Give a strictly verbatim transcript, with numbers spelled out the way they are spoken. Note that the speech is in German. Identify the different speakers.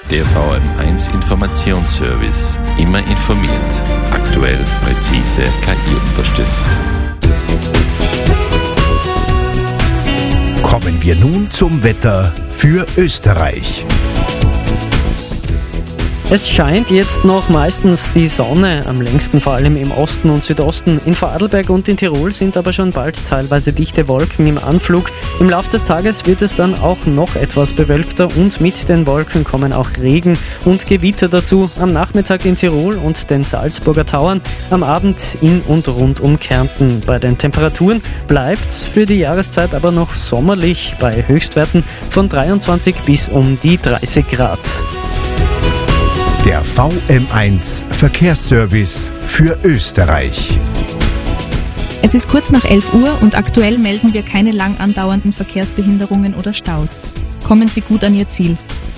Speaker 1: Der V M eins Informationsservice. Immer informiert. Aktuell, präzise, K I unterstützt.
Speaker 2: Kommen wir nun zum Wetter für Österreich.
Speaker 3: Es scheint jetzt noch meistens die Sonne, am längsten vor allem im Osten und Südosten. In Vorarlberg und in Tirol sind aber schon bald teilweise dichte Wolken im Anflug. Im Laufe des Tages wird es dann auch noch etwas bewölkter und mit den Wolken kommen auch Regen und Gewitter dazu. Am Nachmittag in Tirol und den Salzburger Tauern, am Abend in und rund um Kärnten. Bei den Temperaturen bleibt's für die Jahreszeit aber noch sommerlich bei Höchstwerten von dreiundzwanzig bis um die dreißig Grad.
Speaker 2: Der V M eins Verkehrsservice für Österreich.
Speaker 4: Es ist kurz nach elf Uhr und aktuell melden wir keine lang andauernden Verkehrsbehinderungen oder Staus. Kommen Sie gut an Ihr Ziel.